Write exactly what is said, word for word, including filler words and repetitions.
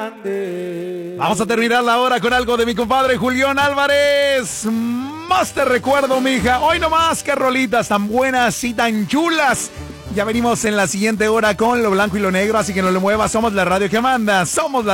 grande. Vamos a terminar la hora con algo de mi compadre Julián Álvarez. Más te recuerdo, mija. Hoy nomás, qué rolitas tan buenas y tan chulas. Ya venimos en la siguiente hora con lo blanco y lo negro, así que no le muevas. Somos la radio que manda. Somos la